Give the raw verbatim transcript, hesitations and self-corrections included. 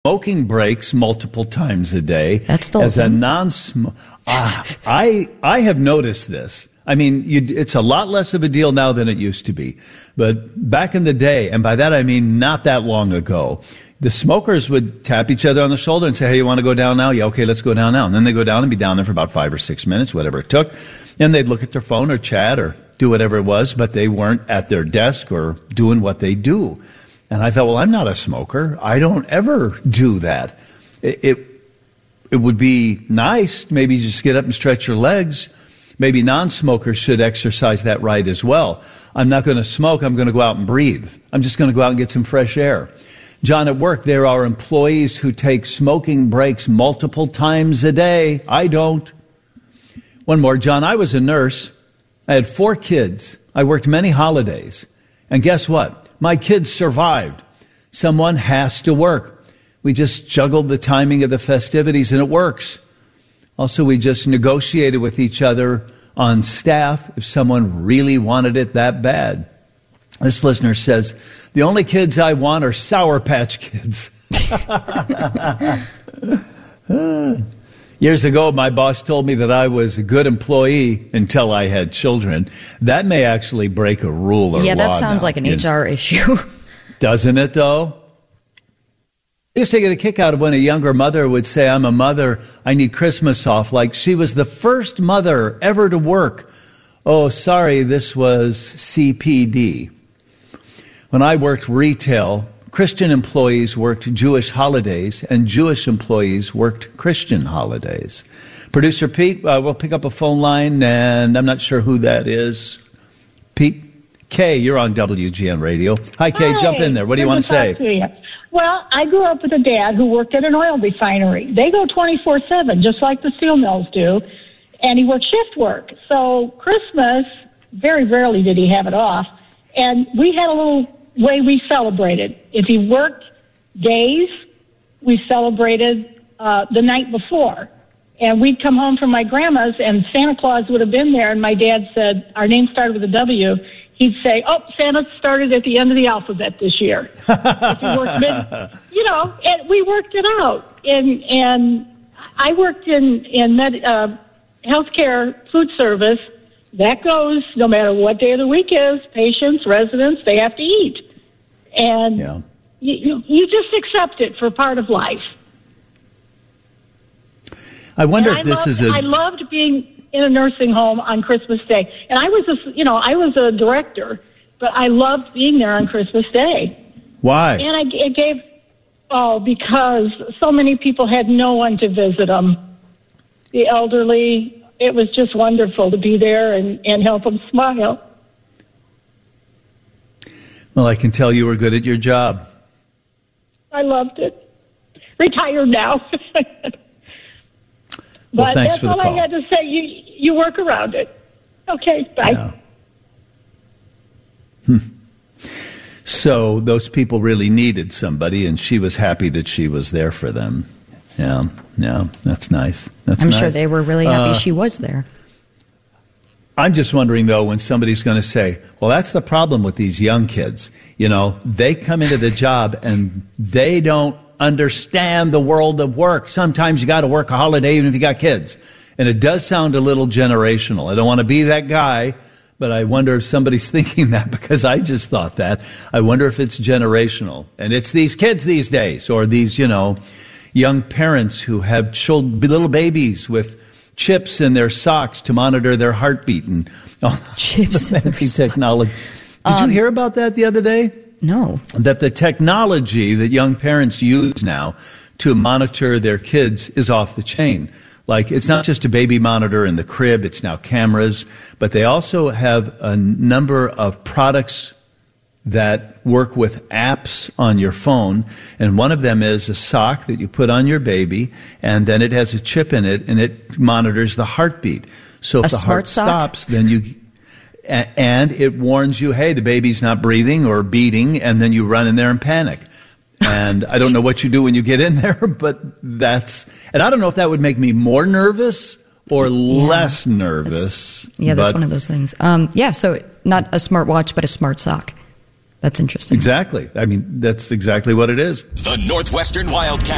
smoking breaks multiple times a day. That's still as a a non-smoker. uh, I I have noticed this. I mean, you, it's a lot less of a deal now than it used to be. But back in the day, and by that I mean not that long ago, the smokers would tap each other on the shoulder and say, hey, you want to go down now? Yeah, okay, let's go down now. And then they go down and be down there for about five or six minutes, whatever it took. And they'd look at their phone or chat or do whatever it was, but they weren't at their desk or doing what they do. And I thought, well, I'm not a smoker. I don't ever do that. It, it, it would be nice, maybe just get up and stretch your legs. Maybe non-smokers should exercise that right as well. I'm not going to smoke. I'm going to go out and breathe. I'm just going to go out and get some fresh air. John, at work, there are employees who take smoking breaks multiple times a day. I don't. One more. John, I was a nurse. I had four kids. I worked many holidays. And guess what? My kids survived. Someone has to work. We just juggled the timing of the festivities, and it works. Also, we just negotiated with each other on staff if someone really wanted it that bad. This listener says, the only kids I want are Sour Patch Kids. Years ago, my boss told me that I was a good employee until I had children. That may actually break a rule or law. Yeah, that sounds now, like an H R know. issue. Doesn't it, though? I used to get a kick out of when a younger mother would say, I'm a mother, I need Christmas off, like she was the first mother ever to work. Oh, sorry, this was C P D. When I worked retail, Christian employees worked Jewish holidays, and Jewish employees worked Christian holidays. Producer Pete, uh, we'll pick up a phone line, and I'm not sure who that is. Pete? Kay, you're on W G N Radio. Hi, Kay, Hi. Jump in there. What do you want to say? To well, I grew up with a dad who worked at an oil refinery. They go twenty-four seven, just like the steel mills do, and he worked shift work. So Christmas, very rarely did he have it off, and we had a little way we celebrated. If he worked days, we celebrated uh, the night before. And we'd come home from my grandma's, and Santa Claus would have been there, and my dad said, our name started with a W. He'd say, oh, Santa started at the end of the alphabet this year. If he worked mid, you know, and we worked it out. And and I worked in, in med, uh, healthcare food service. That goes no matter what day of the week is. Patients, residents, they have to eat. And yeah. you, you, you just accept it for part of life. I wonder and if I this loved, is a... I loved being in a nursing home on Christmas Day. And I was a, you know, I was a director, but I loved being there on Christmas Day. Why? And I it gave, oh, because so many people had no one to visit them. The elderly... It was just wonderful to be there and, and help them smile. Well, I can tell you were good at your job. I loved it. Retired now. But well, thanks that's for the all call. I had to say. You you work around it. Okay, bye. Yeah. Hmm. So those people really needed somebody, and she was happy that she was there for them. Yeah, yeah, that's nice. That's I'm nice. sure they were really happy uh, she was there. I'm just wondering, though, when somebody's going to say, well, that's the problem with these young kids. You know, they come into the job and they don't understand the world of work. Sometimes you got to work a holiday even if you got kids. And it does sound a little generational. I don't want to be that guy, but I wonder if somebody's thinking that because I just thought that. I wonder if it's generational. And it's these kids these days or these, you know, young parents who have children, little babies with chips in their socks to monitor their heartbeat and all chips the fancy technology. Did um, you hear about that the other day? No. That the technology that young parents use now to monitor their kids is off the chain. Like, it's not just a baby monitor in the crib, it's now cameras, but they also have a number of products that work with apps on your phone, and one of them is a sock that you put on your baby, and then it has a chip in it, and it monitors the heartbeat. So if a the heart sock? stops, then you... And it warns you, hey, the baby's not breathing or beating, and then you run in there and panic. And I don't know what you do when you get in there, but that's... And I don't know if that would make me more nervous or yeah, less nervous. That's, yeah, that's but, one of those things. Um, yeah, so not a smartwatch, but a smart sock. That's interesting. Exactly. I mean, that's exactly what it is. The Northwestern Wildcat.